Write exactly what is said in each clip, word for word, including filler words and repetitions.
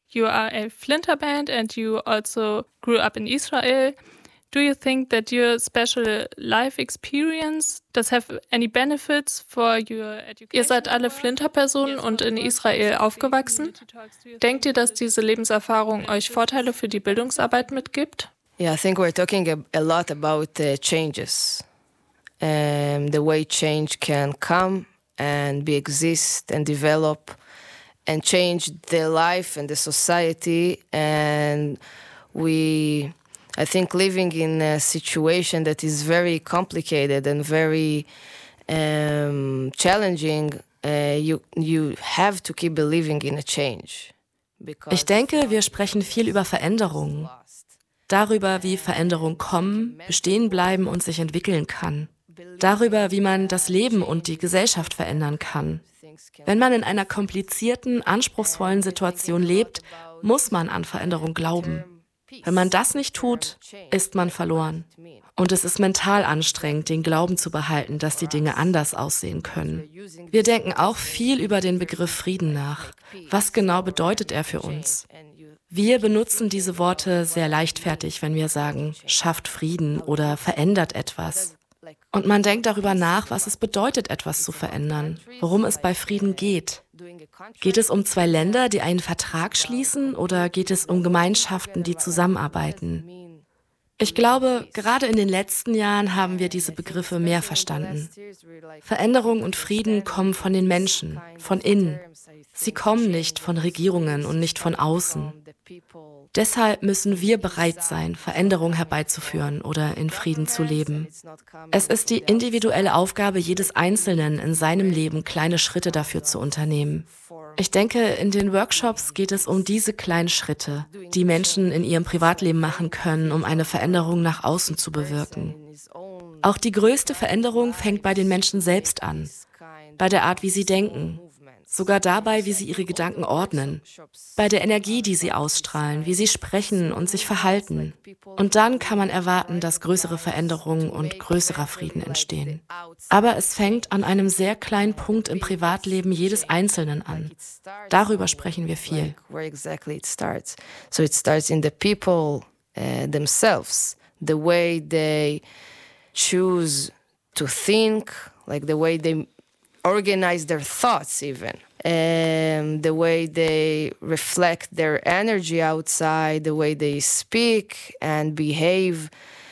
you are a Flinter band and you also grew up in Israel. Do you think that your special life experience does have any benefits for your education? Ihr seid alle Flinter-Personen und in Israel aufgewachsen. Denkt ihr, dass diese Lebenserfahrung euch Vorteile für die Bildungsarbeit mitgibt? Yeah, I think we're talking a, a lot about uh, changes. Um, the way change can come and be exist and develop and change the life and the society. And we... I think living in a situation that is very complicated and very um, challenging, uh, you, you have to keep believing in a change. Ich denke, wir sprechen viel über Veränderungen. Darüber, wie Veränderungen kommen, bestehen bleiben und sich entwickeln kann. Darüber, wie man das Leben und die Gesellschaft verändern kann. Wenn man in einer komplizierten, anspruchsvollen Situation lebt, muss man an Veränderung glauben. Wenn man das nicht tut, ist man verloren. Und es ist mental anstrengend, den Glauben zu behalten, dass die Dinge anders aussehen können. Wir denken auch viel über den Begriff Frieden nach. Was genau bedeutet er für uns? Wir benutzen diese Worte sehr leichtfertig, wenn wir sagen, schafft Frieden oder verändert etwas. Und man denkt darüber nach, was es bedeutet, etwas zu verändern, worum es bei Frieden geht. Geht es um zwei Länder, die einen Vertrag schließen, oder geht es um Gemeinschaften, die zusammenarbeiten? Ich glaube, gerade in den letzten Jahren haben wir diese Begriffe mehr verstanden. Veränderung und Frieden kommen von den Menschen, von innen. Sie kommen nicht von Regierungen und nicht von außen. Deshalb müssen wir bereit sein, Veränderung herbeizuführen oder in Frieden zu leben. Es ist die individuelle Aufgabe jedes Einzelnen, in seinem Leben kleine Schritte dafür zu unternehmen. Ich denke, in den Workshops geht es um diese kleinen Schritte, die Menschen in ihrem Privatleben machen können, um eine Veränderung nach außen zu bewirken. Auch die größte Veränderung fängt bei den Menschen selbst an, bei der Art, wie sie denken. Sogar dabei, wie sie ihre Gedanken ordnen, bei der Energie, die sie ausstrahlen, wie sie sprechen und sich verhalten. Und dann kann man erwarten, dass größere Veränderungen und größerer Frieden entstehen. Aber es fängt an einem sehr kleinen Punkt im Privatleben jedes Einzelnen an. Darüber sprechen wir viel. Where exactly it starts. So it starts in the people uh, themselves, the way they choose to think, like the way they organize their thoughts even. Um, the way they reflect their energy outside, the way they speak and behave.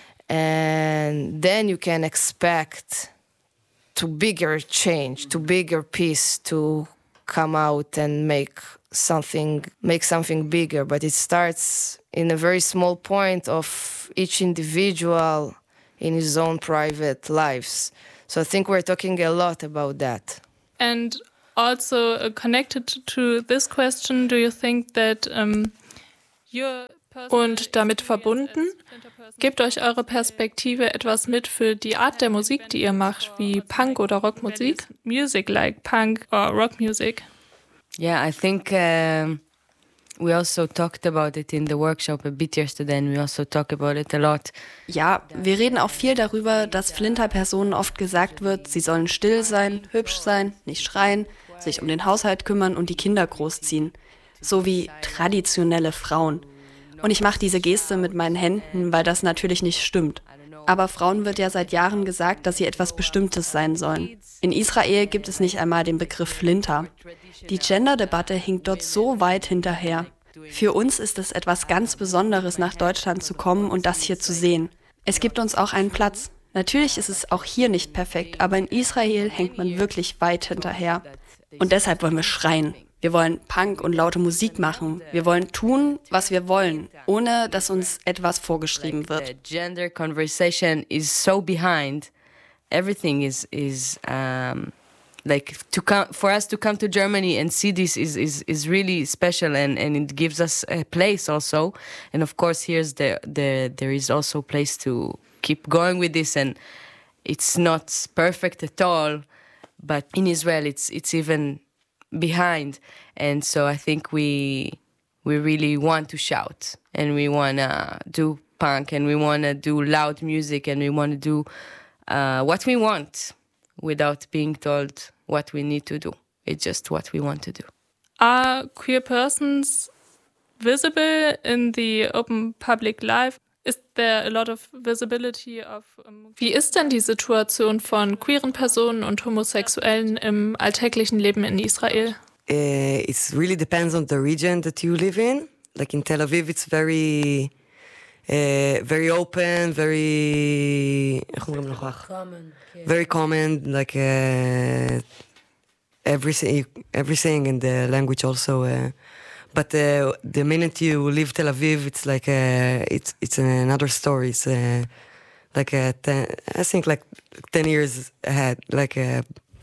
And then you can expect to bigger change, to bigger peace, to come out and make something, make something bigger. But it starts in a very small point of each individual in his own private lives. So I think we're talking a lot about that. And also uh, connected to this question, do you think that um, your und damit verbunden, gebt euch eure Perspektive etwas mit für die Art der Musik, die ihr macht, wie Punk oder Rockmusik? Music like Punk or rock music? Yeah, I think um, we also talked about it in the workshop a bit yesterday, and we also talk about it a lot. Ja, wir reden auch viel darüber, dass Flinter-Personen oft gesagt wird, sie sollen still sein, hübsch sein, nicht schreien, sich um den Haushalt kümmern und die Kinder großziehen. So wie traditionelle Frauen. Und ich mache diese Geste mit meinen Händen, weil das natürlich nicht stimmt. Aber Frauen wird ja seit Jahren gesagt, dass sie etwas Bestimmtes sein sollen. In Israel gibt es nicht einmal den Begriff Flinter. Die Gender-Debatte hinkt dort so weit hinterher. Für uns ist es etwas ganz Besonderes, nach Deutschland zu kommen und das hier zu sehen. Es gibt uns auch einen Platz. Natürlich ist es auch hier nicht perfekt, aber in Israel hängt man wirklich weit hinterher. Und deshalb wollen wir schreien. Wir wollen Punk und laute Musik machen. Wir wollen tun, was wir wollen, ohne dass uns etwas vorgeschrieben wird. The gender conversation is so behind. Everything is is um, like to come for us to come to Germany and see this is is is really special, and and it gives us a place also. And of course, here's the the there is also a place to keep going with this, and it's not perfect at all, but in Israel it's it's even behind. And so I think we we really want to shout, and we want to do punk, and we want to do loud music, and we want to do uh, what we want without being told what we need to do. It's just what we want to do. Are queer persons visible in the open public life? Is there a lot of visibility of, um, wie ist denn die Situation von queeren Personen und Homosexuellen im alltäglichen Leben in Israel? Uh, it really depends on the region that you live in. Like in Tel Aviv, it's very, uh, very open, very, common, very common. Like uh, everything, everything in the language also. Uh, but uh, the minute you leave Tel Aviv, it's like uh, it's it's another story. It's uh, like a ten, I think like ten years ahead, like uh,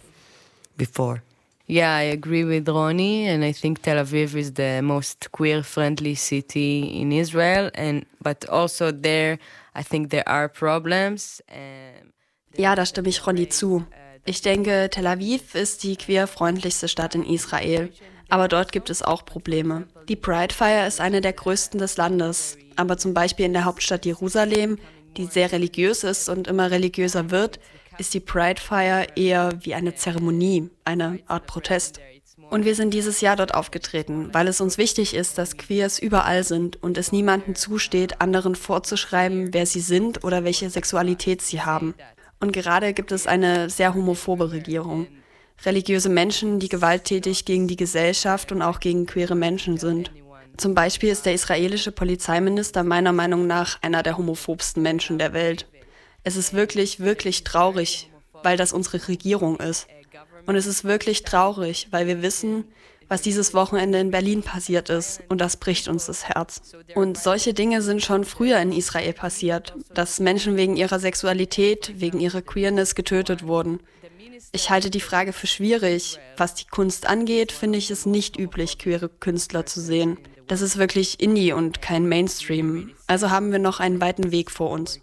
before. Yeah, I agree with Ronnie, and I think Tel Aviv is the most queer-friendly city in Israel. And but also there, I think there are problems. Um, Ja, da stimme ich Ronnie zu. Ich denke, Tel Aviv ist die queerfreundlichste Stadt in Israel. Aber dort gibt es auch Probleme. Die Pride Fire ist eine der größten des Landes. Aber zum Beispiel in der Hauptstadt Jerusalem, die sehr religiös ist und immer religiöser wird, ist die Pride Fire eher wie eine Zeremonie, eine Art Protest. Und wir sind dieses Jahr dort aufgetreten, weil es uns wichtig ist, dass Queers überall sind und es niemandem zusteht, anderen vorzuschreiben, wer sie sind oder welche Sexualität sie haben. Und gerade gibt es eine sehr homophobe Regierung. Religiöse Menschen, die gewalttätig gegen die Gesellschaft und auch gegen queere Menschen sind. Zum Beispiel ist der israelische Polizeiminister meiner Meinung nach einer der homophobsten Menschen der Welt. Es ist wirklich, wirklich traurig, weil das unsere Regierung ist. Und es ist wirklich traurig, weil wir wissen, was dieses Wochenende in Berlin passiert ist. Und das bricht uns das Herz. Und solche Dinge sind schon früher in Israel passiert, dass Menschen wegen ihrer Sexualität, wegen ihrer Queerness getötet wurden. Ich halte die Frage für schwierig. Was die Kunst angeht, finde ich es nicht üblich, queere Künstler zu sehen. Das ist wirklich Indie und kein Mainstream. Also haben wir noch einen weiten Weg vor uns.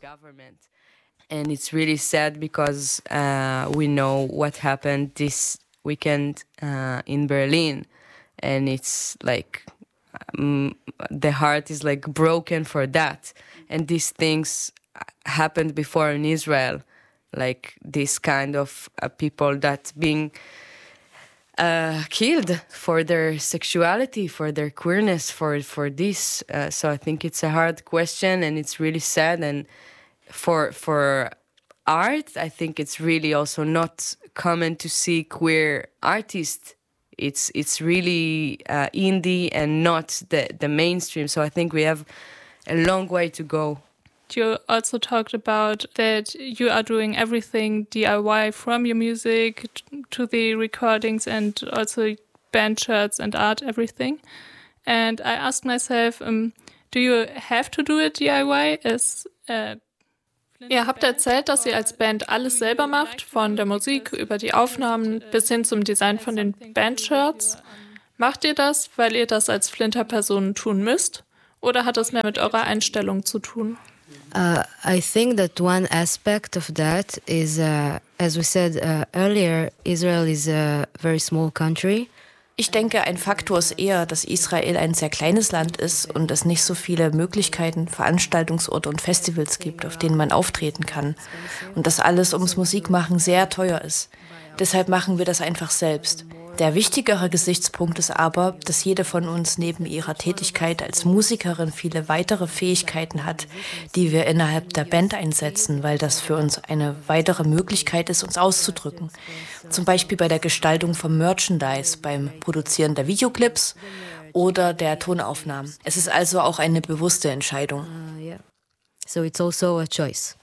And it's really sad because uh, we know what happened this weekend uh, in Berlin. And it's like, um, the heart is like broken for that. And these things happened before in Israel. Like this kind of uh, people that being uh, killed for their sexuality, for their queerness, for, for this. Uh, so I think it's a hard question and it's really sad. And For for art, I think it's really also not common to see queer artists. It's it's really uh, indie and not the, the mainstream. So I think we have a long way to go. You also talked about that you are doing everything D I Y, from your music to the recordings and also band shirts and art, everything. And I asked myself, um, do you have to do it D I Y as uh, Ihr habt erzählt, dass ihr als Band alles selber macht, von der Musik über die Aufnahmen bis hin zum Design von den Bandshirts. Macht ihr das, weil ihr das als Flinter-Personen tun müsst? Oder hat das mehr mit eurer Einstellung zu tun? Uh, I think that one aspect of that is, uh, as we said uh, earlier, Israel is a very small country. Ich denke, ein Faktor ist eher, dass Israel ein sehr kleines Land ist und es nicht so viele Möglichkeiten, Veranstaltungsorte und Festivals gibt, auf denen man auftreten kann. Und dass alles ums Musikmachen sehr teuer ist. Deshalb machen wir das einfach selbst. Der wichtigere Gesichtspunkt ist aber, dass jede von uns neben ihrer Tätigkeit als Musikerin viele weitere Fähigkeiten hat, die wir innerhalb der Band einsetzen, weil das für uns eine weitere Möglichkeit ist, uns auszudrücken. Zum Beispiel bei der Gestaltung von Merchandise, beim Produzieren der Videoclips oder der Tonaufnahmen. Es ist also auch eine bewusste Entscheidung. Uh, yeah. So it's also a choice.